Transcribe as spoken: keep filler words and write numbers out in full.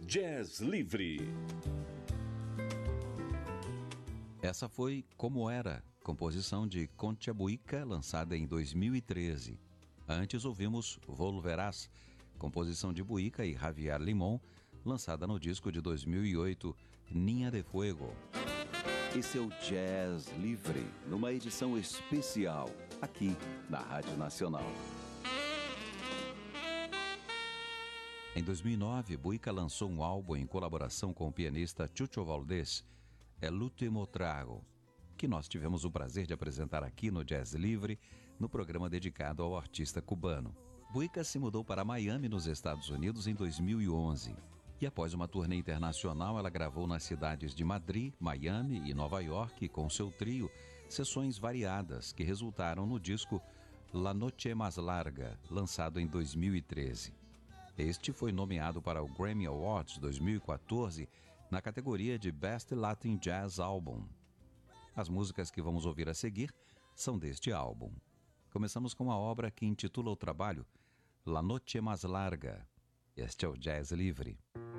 Jazz Livre. Essa foi Como Era, composição de Concha Buica, lançada em dois mil e treze. Antes ouvimos Volverás, composição de Buica e Javier Limón, lançada no disco de dois mil e oito, Niña de Fuego. Esse é o Jazz Livre, numa edição especial, aqui na Rádio Nacional. Em dois mil e nove, Buica lançou um álbum em colaboração com o pianista Chucho Valdés, El Último Trago, que nós tivemos o prazer de apresentar aqui no Jazz Livre, no programa dedicado ao artista cubano. Buica se mudou para Miami, nos Estados Unidos, em dois mil e onze. E após uma turnê internacional, ela gravou nas cidades de Madrid, Miami e Nova York, com seu trio, sessões variadas que resultaram no disco La Noche Más Larga, lançado em dois mil e treze. Este foi nomeado para o Grammy Awards dois mil e quatorze na categoria de Best Latin Jazz Album. As músicas que vamos ouvir a seguir são deste álbum. Começamos com a obra que intitula o trabalho La Noche Más Larga. Este é o Jazz Livre.